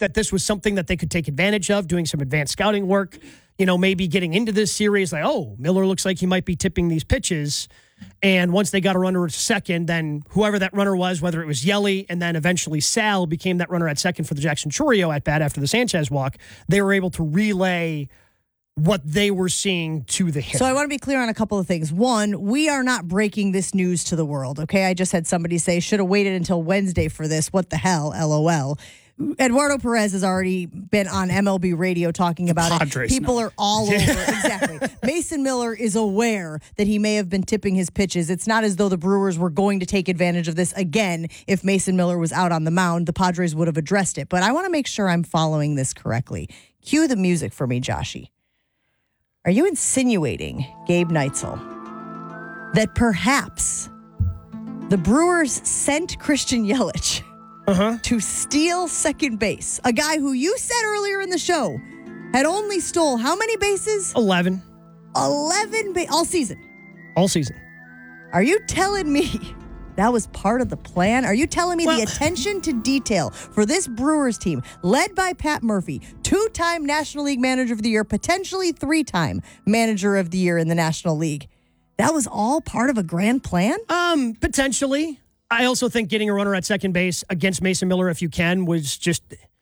that this was something that they could take advantage of, doing some advanced scouting work, maybe getting into this series like, oh, Miller looks like he might be tipping these pitches. And once they got a runner at second, then whoever that runner was, whether it was Yelly and then eventually Sal became that runner at second for the Jackson Chourio at bat after the Sanchez walk, they were able to relay what they were seeing to the hitter. So I want to be clear on a couple of things. One, we are not breaking this news to the world, okay? I just had somebody say, should have waited until Wednesday for this. What the hell, LOL. Eduardo Perez has already been on MLB radio talking about Padres, it. People are all over. Exactly. Mason Miller is aware that he may have been tipping his pitches. It's not as though the Brewers were going to take advantage of this again. If Mason Miller was out on the mound, the Padres would have addressed it. But I want to make sure I'm following this correctly. Cue the music for me, Joshy. Are you insinuating, Gabe Neitzel, that perhaps the Brewers sent Christian Yelich to steal second base? A guy who you said earlier in the show had only stole how many bases? 11. 11 all season. All season. Are you telling me that was part of the plan? Are you telling me the attention to detail for this Brewers team, led by Pat Murphy, 2-time National League Manager of the Year, potentially 3-time Manager of the Year in the National League, that was all part of a grand plan? Potentially. I also think getting a runner at second base against Mason Miller, if you can, was just...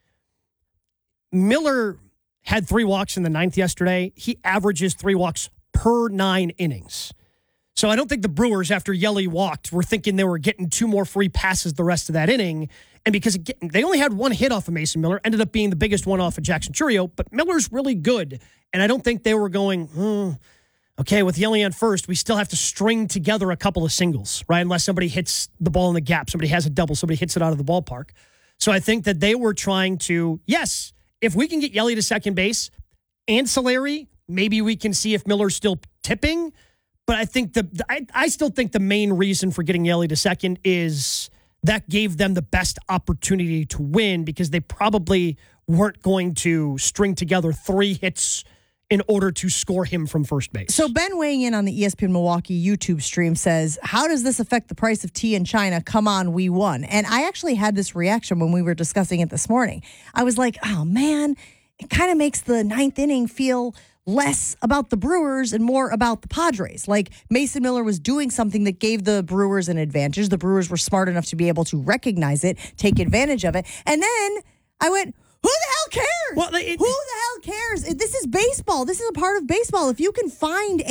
Miller had 3 walks in the 9th yesterday. He averages 3 walks per 9 innings. So I don't think the Brewers, after Yelly walked, were thinking they were getting 2 more free passes the rest of that inning. And because they only had 1 hit off of Mason Miller, ended up being the biggest one off of Jackson Chourio, but Miller's really good. And I don't think they were going, okay, with Yelly on first, we still have to string together a couple of singles, right? Unless somebody hits the ball in the gap, somebody has a double, somebody hits it out of the ballpark. So I think that they were trying to, yes, if we can get Yelly to second base, ancillary, maybe we can see if Miller's still tipping. But I think I still think the main reason for getting Yelly to second is that gave them the best opportunity to win, because they probably weren't going to string together 3 hits in order to score him from first base. So Ben, weighing in on the ESPN Milwaukee YouTube stream, says, how does this affect the price of tea in China? Come on, we won. And I actually had this reaction when we were discussing it this morning. I was like, oh man, it kind of makes the 9th inning feel less about the Brewers and more about the Padres. Like, Mason Miller was doing something that gave the Brewers an advantage. The Brewers were smart enough to be able to recognize it, take advantage of it. And then I went, who the hell cares? Well, who the hell cares? This is baseball. This is a part of baseball. If you can find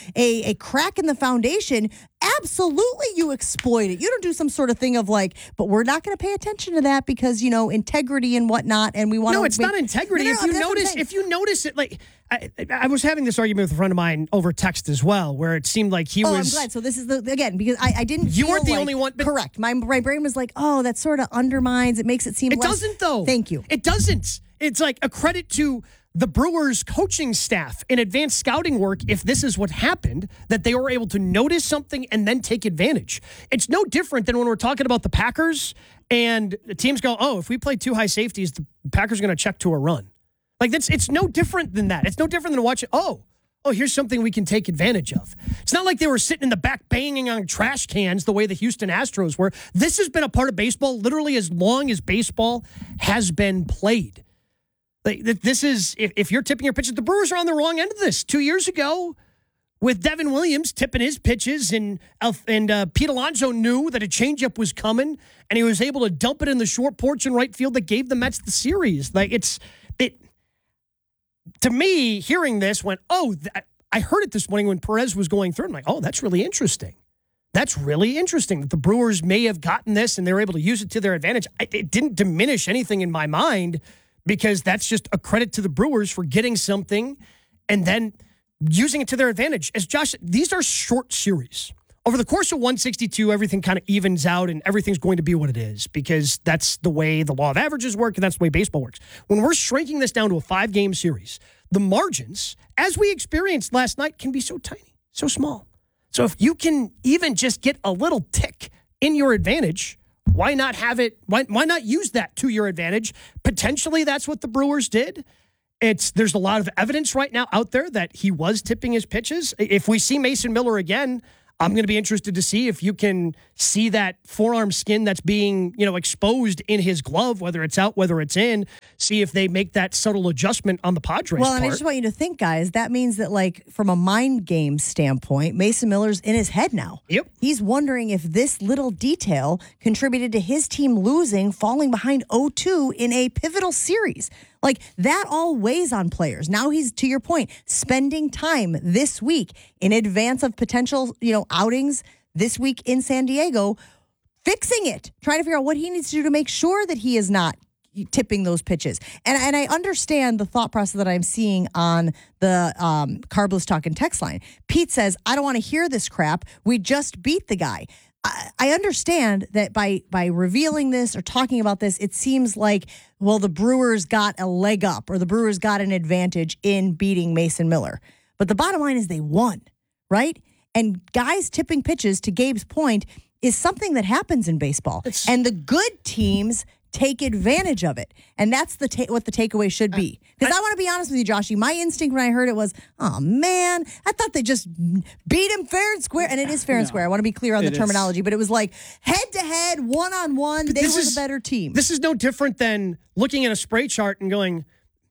a crack in the foundation, absolutely you exploit it. You don't do some sort of thing of like, but we're not going to pay attention to that because, integrity and whatnot, and we want to... No, it's not integrity. No, if you notice it, like... I was having this argument with a friend of mine over text as well, where it seemed like he was... I'm glad. So this is, because I didn't You feel weren't the like, only one. But correct. My brain was like, oh, that sort of undermines, it makes it seem It less... doesn't, though. Thank you. It doesn't. It's like a credit to the Brewers coaching staff in advanced scouting work, if this is what happened, that they were able to notice something and then take advantage. It's no different than when we're talking about the Packers and the teams go, oh, if we play 2 high safeties, the Packers are going to check to a run. Like, it's no different than that. It's no different than watching, oh, here's something we can take advantage of. It's not like they were sitting in the back banging on trash cans the way the Houston Astros were. This has been a part of baseball literally as long as baseball has been played. Like, this is, if you're tipping your pitches, the Brewers are on the wrong end of this. 2 years ago, with Devin Williams tipping his pitches, and Pete Alonso knew that a changeup was coming, and he was able to dump it in the short porch in right field that gave the Mets the series. Like, to me, hearing this went, I heard it this morning when Perez was going through. I'm like, that's really interesting. That's really interesting that the Brewers may have gotten this and they were able to use it to their advantage. It didn't diminish anything in my mind, because that's just a credit to the Brewers for getting something and then using it to their advantage. As Josh, these are short series. Over the course of 162, everything kind of evens out and everything's going to be what it is, because that's the way the law of averages work and that's the way baseball works. When we're shrinking this down to a 5-game series, the margins, as we experienced last night, can be so tiny, so small. So if you can even just get a little tick in your advantage, why not have it? Why not use that to your advantage? Potentially, that's what the Brewers did. There's a lot of evidence right now out there that he was tipping his pitches. If we see Mason Miller again, I'm going to be interested to see if you can see that forearm skin that's being, exposed in his glove, whether it's out, whether it's in, see if they make that subtle adjustment on the Padres Well, part. and I just want you to think, guys, that means that, like, from a mind game standpoint, Mason Miller's in his head now. Yep. He's wondering if this little detail contributed to his team losing, falling behind 0-2 in a pivotal series. Like, that all weighs on players. Now he's, to your point, spending time this week in advance of potential, outings this week in San Diego, fixing it, trying to figure out what he needs to do to make sure that he is not tipping those pitches. And I understand the thought process that I'm seeing on the Carbless Talking text line. Pete says, I don't want to hear this crap. We just beat the guy. I understand that by revealing this or talking about this, it seems like, well, the Brewers got a leg up or the Brewers got an advantage in beating Mason Miller. But the bottom line is they won, right? And guys tipping pitches, to Gabe's point, is something that happens in baseball. And the good teams take advantage of it. And that's what the takeaway should be. Because I want to be honest with you, Joshy, my instinct when I heard it was, oh, man, I thought they just beat him fair and square. And it is fair and square. I want to be clear on the terminology. But it was like head-to-head, one-on-one, they were the better team. This is no different than looking at a spray chart and going,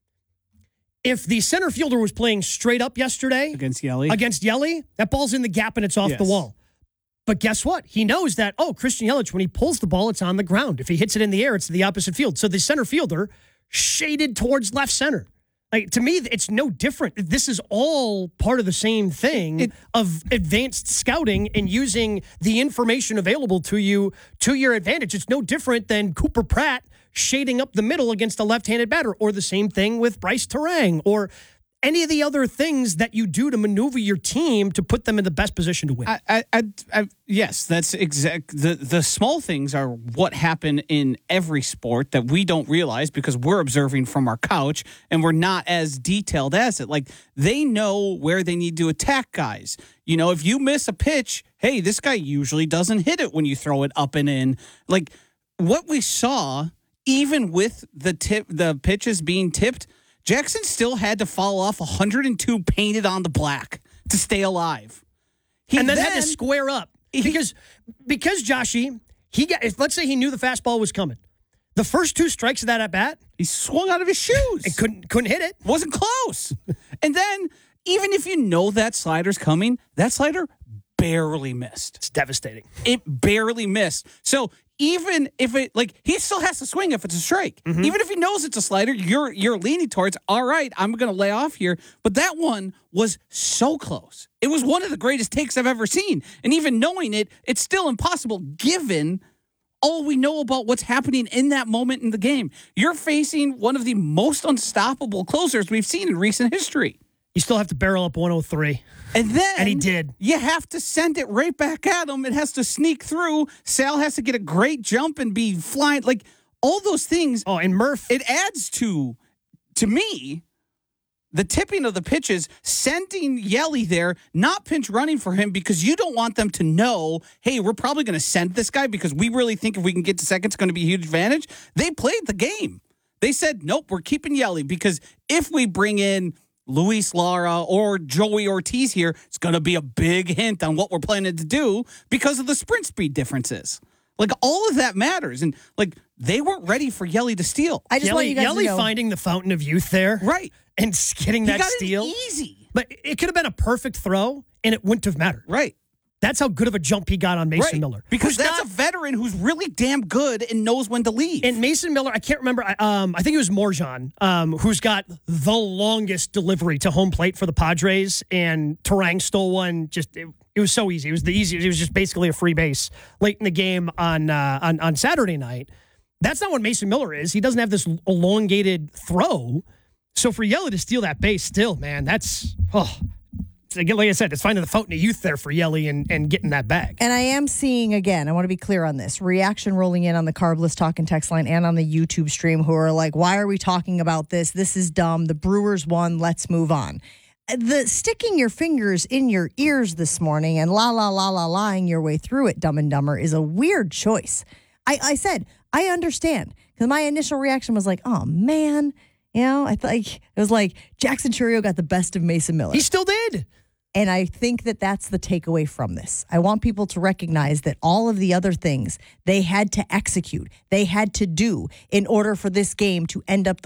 if the center fielder was playing straight up yesterday against Yelly, that ball's in the gap and it's off the wall. But guess what? He knows that, Christian Yelich, when he pulls the ball, it's on the ground. If he hits it in the air, it's to the opposite field. So the center fielder shaded towards left center. Like, to me, it's no different. This is all part of the same thing of advanced scouting and using the information available to you to your advantage. It's no different than Cooper Pratt shading up the middle against a left-handed batter, or the same thing with Bryce Terang, or any of the other things that you do to maneuver your team to put them in the best position to win. Yes, that's exact. The small things are what happen in every sport that we don't realize because we're observing from our couch and we're not as detailed as it. Like, they know where they need to attack guys. If you miss a pitch, hey, this guy usually doesn't hit it when you throw it up and in. Like, what we saw, even with the pitches being tipped, Jackson still had to fall off 102 painted on the black to stay alive. And then had to square up. Because Joshy, let's say he knew the fastball was coming. The first two strikes of that at-bat, he swung out of his shoes. And couldn't hit it. Wasn't close. And then, even if you know that slider's coming, that slider barely missed. It's devastating. It barely missed. So even if he still has to swing if it's a strike. Mm-hmm. Even if he knows it's a slider, you're leaning towards, all right, I'm going to lay off here. But that one was so close. It was one of the greatest takes I've ever seen. And even knowing it, it's still impossible given all we know about what's happening in that moment in the game. You're facing one of the most unstoppable closers we've seen in recent history. You still have to barrel up 103. And he did. You have to send it right back at him. It has to sneak through. Sal has to get a great jump and be flying. Like, all those things. Oh, and Murph. It adds to me, the tipping of the pitches, sending Yelly there, not pinch running for him because you don't want them to know, hey, we're probably going to send this guy because we really think if we can get to second, it's going to be a huge advantage. They played the game. They said, nope, we're keeping Yelly because if we bring in Luis Lara or Joey Ortiz here, it's going to be a big hint on what we're planning to do because of the sprint speed differences. Like, all of that matters. And, like, they weren't ready for Yelly to steal. I just want you guys to know. Finding the fountain of youth there. Right. And getting that steal. Easy. But it could have been a perfect throw, and it wouldn't have mattered. Right. That's how good of a jump he got on Mason Miller. Because that's a veteran who's really damn good and knows when to leave. And Mason Miller, I can't remember, I think it was Morjan, who's got the longest delivery to home plate for the Padres, and Terang stole one. It was so easy. It was the easiest. It was just basically a free base late in the game on Saturday night. That's not what Mason Miller is. He doesn't have this elongated throw. So for Yelly to steal that base still, man, that's... Again, like I said, it's finding the fountain of youth there for Yelly and getting that back. And I am seeing, again, I want to be clear on this, reaction rolling in on the Carbless Talking text line and on the YouTube stream who are like, why are we talking about this? This is dumb. The Brewers won. Let's move on. The sticking your fingers in your ears this morning and lying your way through it, Dumb and Dumber, is a weird choice. I said, I understand. Because my initial reaction was like, oh, man. I thought it was like Jackson Chourio got the best of Mason Miller. He still did. And I think that that's the takeaway from this. I want people to recognize that all of the other things they had to execute, they had to do in order for this game to end up the